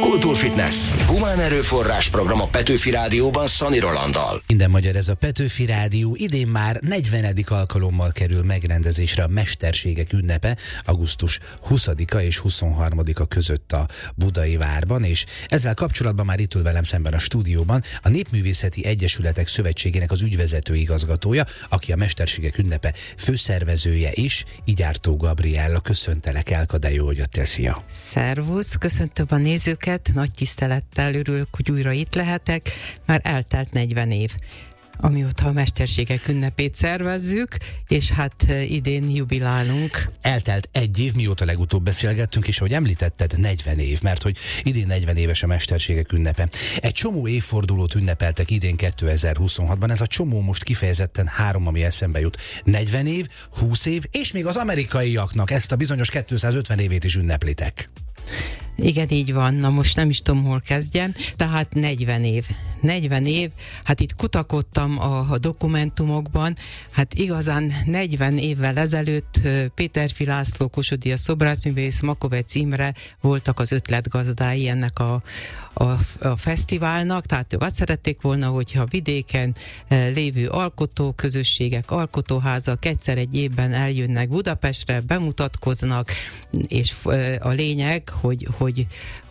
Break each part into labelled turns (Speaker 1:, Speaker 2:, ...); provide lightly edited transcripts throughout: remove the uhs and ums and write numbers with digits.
Speaker 1: Kultúrfitness. Humán erőforrás program a Petőfi Rádióban Szani Rolanddal.
Speaker 2: Minden magyar, ez a Petőfi Rádió. Idén már 40. alkalommal kerül megrendezésre a Mesterségek ünnepe, augusztus 20-a és 23-a között a Budai Várban, és ezzel kapcsolatban már itt ül velem szemben a stúdióban a Népművészeti Egyesületek Szövetségének az ügyvezető igazgatója, aki a Mesterségek ünnepe főszervezője is, Igyártó Gabriella. Köszöntelek, Elka, de jó, hogy jöttél, szia!
Speaker 3: Szervusz, köszöntöm a nézőket, nagy tisztelettel örülök, hogy újra itt lehetek. Már eltelt 40 év, amióta a Mesterségek ünnepét szervezzük, és hát idén jubilálunk.
Speaker 2: Eltelt egy év, mióta legutóbb beszélgettünk, és ahogy említetted, 40 év, mert hogy idén 40 éves a Mesterségek ünnepe. Egy csomó évfordulót ünnepeltek idén 2026-ban, ez a csomó most kifejezetten 3, ami eszembe jut. 40 év, 20 év, és még az amerikaiaknak ezt a bizonyos 250 évét is ünneplitek.
Speaker 3: Igen, így van. Na most nem is tudom, hol kezdjem. Tehát 40 év. 40 év, hát itt kutakodtam a dokumentumokban, hát igazán 40 évvel ezelőtt Péterfi László, Kossuth-Díjas szobrászművész, Makovecz Imre voltak az ötletgazdái ennek a fesztiválnak, tehát azt szerették volna, hogyha vidéken lévő alkotóközösségek, alkotóházak egyszer egy évben eljönnek Budapestre, bemutatkoznak, és a lényeg, hogy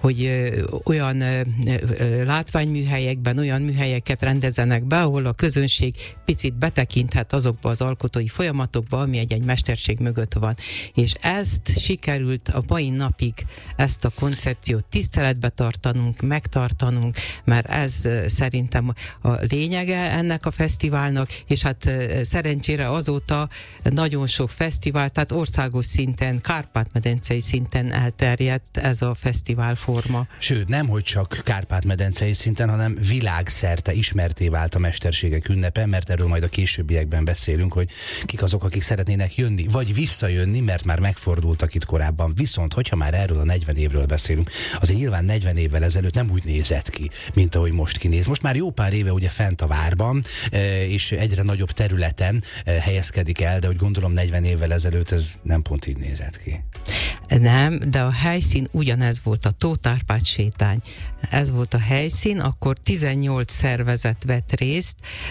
Speaker 3: olyan látványműhelyekben, olyan műhelyeket rendezenek be, ahol a közönség picit betekinthet azokba az alkotói folyamatokba, ami egy mesterség mögött van. És ezt sikerült a mai napig, ezt a koncepciót tiszteletbe tartanunk, megtartanunk, mert ez szerintem a lényege ennek a fesztiválnak, és hát szerencsére azóta nagyon sok fesztivál, tehát országos szinten, Kárpát-medencei szinten elterjedt ez a fesztiválforma.
Speaker 2: Sőt, nem hogy csak Kárpát-medencei szinten, hanem világszerte ismertté vált a Mesterségek ünnepe, mert erről majd a későbbiekben beszélünk, hogy kik azok, akik szeretnének jönni, vagy visszajönni, mert már megfordultak itt korábban. Viszont, hogyha már erről a 40 évről beszélünk, azért nyilván 40 évvel ezelőtt nem úgy nézett ki, mint ahogy most kinéz. Most már jó pár éve ugye fent a várban, és egyre nagyobb területen helyezkedik el, de úgy gondolom 40 évvel ezelőtt ez nem pont így nézett ki.
Speaker 3: Nem, de a helyszín ugyanez volt, a Tóth Árpád sétány. Ez volt a helyszín, akkor 18 szervezet vett részt,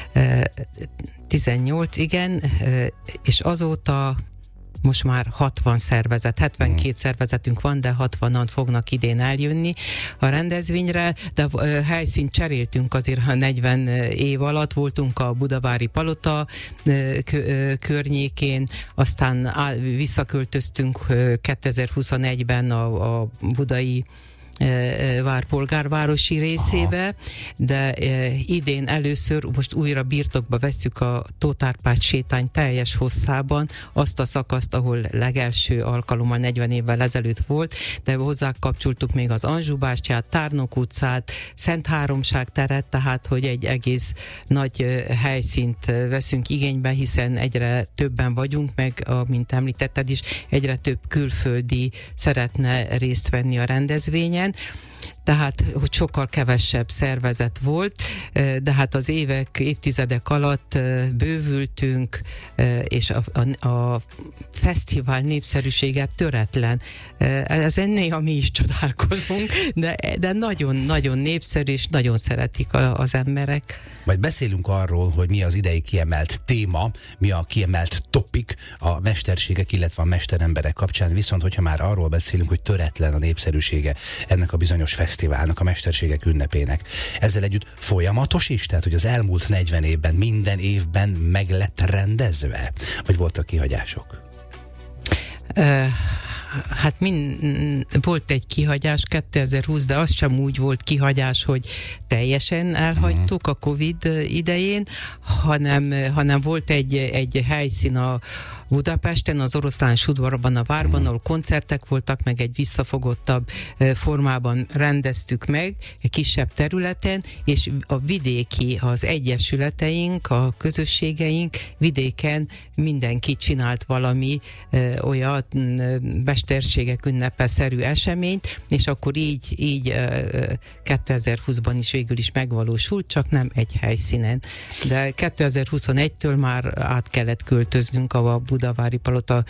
Speaker 3: 18, igen, és azóta most már 60 szervezet, 72 szervezetünk van, de 60-an fognak idén eljönni a rendezvényre, de a helyszínt cseréltünk azért, ha 40 év alatt voltunk a Budavári Palota környékén, aztán visszaköltöztünk 2021-ben a budai várpolgárvárosi részébe, de idén először most újra birtokba vesszük a Tóth Árpád sétány teljes hosszában azt a szakaszt, ahol legelső alkalommal 40 évvel ezelőtt volt, de hozzá kapcsoltuk még az Anzsú bástyát, Tárnok utcát, Szent Háromság teret, tehát hogy egy egész nagy helyszínt veszünk igénybe, hiszen egyre többen vagyunk, meg, mint említetted is, egyre több külföldi szeretne részt venni a rendezvényen, tehát, hogy sokkal kevesebb szervezet volt, de hát az évtizedek alatt bővültünk, és a fesztivál népszerűsége töretlen. Ezen néha mi is csodálkozunk, de nagyon-nagyon népszerű, és nagyon szeretik az emberek.
Speaker 2: Majd beszélünk arról, hogy mi az idei kiemelt téma, mi a kiemelt topik a mesterségek, illetve a mesteremberek kapcsán, viszont hogyha már arról beszélünk, hogy töretlen a népszerűsége ennek a bizonyos fesztiválnak, a Mesterségek ünnepének. Ezzel együtt folyamatos is, tehát hogy az elmúlt 40 évben minden évben meg lett rendezve? Vagy voltak kihagyások?
Speaker 3: Hát volt egy kihagyás 2020, de az sem úgy volt kihagyás, hogy teljesen elhagytuk a Covid idején, hanem volt egy helyszín a Budapesten, az Oroszlán udvarban, a várban, ahol koncertek voltak, meg egy visszafogottabb formában rendeztük meg, egy kisebb területen, és a vidéki, az egyesületeink, a közösségeink vidéken mindenki csinált valami olyan Mesterségek ünnepe-szerű eseményt, és akkor így 2020-ban is végül is megvalósult, csak nem egy helyszínen. De 2021-től már át kellett költöznünk a Budavári Palota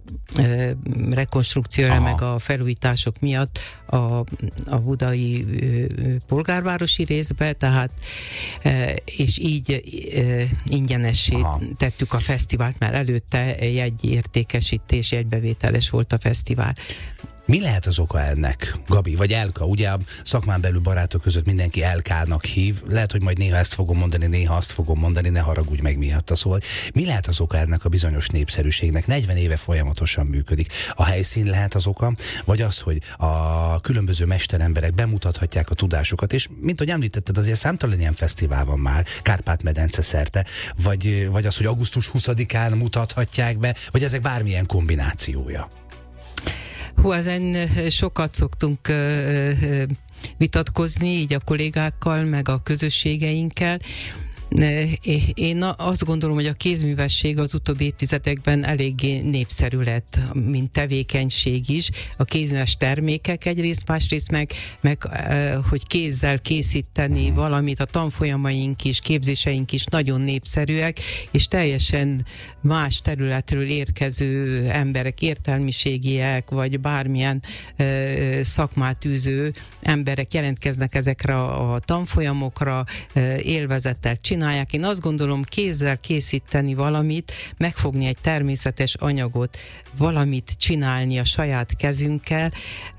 Speaker 3: rekonstrukcióra, meg a felújítások miatt a budai polgárvárosi részbe, tehát és így ingyenessé tettük a fesztivált, mert előtte jegyértékesítés, jegybevételes volt a fesztivál.
Speaker 2: Mi lehet az oka ennek, Gabi, vagy Elka? Ugye a szakmán belül barátok között mindenki Elkának hív. Lehet, hogy majd néha ezt fogom mondani, néha azt fogom mondani, ne haragudj meg miatta. Szóval mi lehet az oka ennek a bizonyos népszerűségnek? 40 éve folyamatosan működik. A helyszín lehet az oka, vagy az, hogy a különböző mesteremberek bemutathatják a tudásukat, és mint ahogy említetted, azért számtalan ilyen fesztivál van már, Kárpát-medence szerte, vagy az, hogy augusztus 20-án mutathatják be, vagy ezek bármilyen kombinációja?
Speaker 3: Ezen sokat szoktunk vitatkozni, így a kollégákkal, meg a közösségeinkkel. Én azt gondolom, hogy a kézművesség az utóbbi évtizedekben eléggé népszerű lett, mint tevékenység is. A kézműves termékek egyrészt, másrészt meg hogy kézzel készíteni valamit, a tanfolyamaink is, képzéseink is nagyon népszerűek, és teljesen más területről érkező emberek, értelmiségiek, vagy bármilyen szakmát űző emberek jelentkeznek ezekre a tanfolyamokra, élvezettel csinálják. Én azt gondolom, kézzel készíteni valamit, megfogni egy természetes anyagot, valamit csinálni a saját kezünkkel,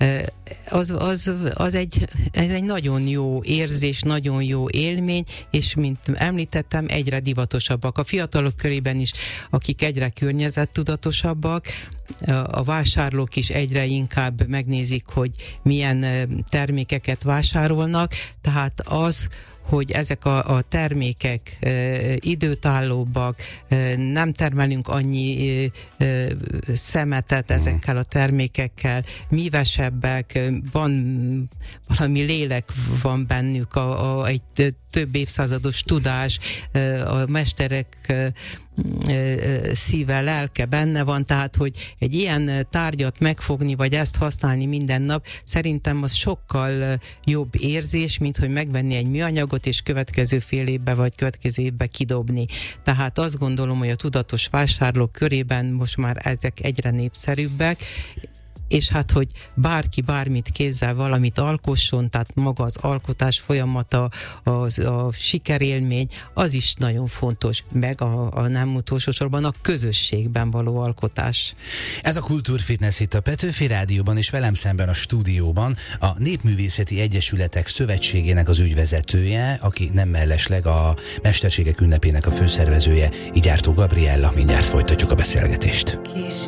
Speaker 3: ez egy nagyon jó érzés, nagyon jó élmény, és mint említettem, egyre divatosabbak. A fiatalok körében is, akik egyre környezettudatosabbak, a vásárlók is egyre inkább megnézik, hogy milyen termékeket vásárolnak, tehát az, hogy ezek a termékek időtállóbbak, nem termelünk annyi szemetet ezekkel a termékekkel, mívesebbek, van valami lélek van bennük, egy több évszázados tudás, a mesterek szíve, lelke benne van, tehát hogy egy ilyen tárgyat megfogni, vagy ezt használni minden nap, szerintem az sokkal jobb érzés, mint hogy megvenni egy műanyagot, és következő fél évbe, vagy következő évbe kidobni. Tehát azt gondolom, hogy a tudatos vásárlók körében most már ezek egyre népszerűbbek, és hát, hogy bárki bármit kézzel valamit alkosson, tehát maga az alkotás folyamata, a sikerélmény, az is nagyon fontos, meg a nem utolsó sorban a közösségben való alkotás.
Speaker 2: Ez a Kultúrfitness itt a Petőfi Rádióban, és velem szemben a stúdióban a Népművészeti Egyesületek Szövetségének az ügyvezetője, aki nem mellesleg a Mesterségek Ünnepének a főszervezője, Igyártó Gabriella. Mindjárt folytatjuk a beszélgetést.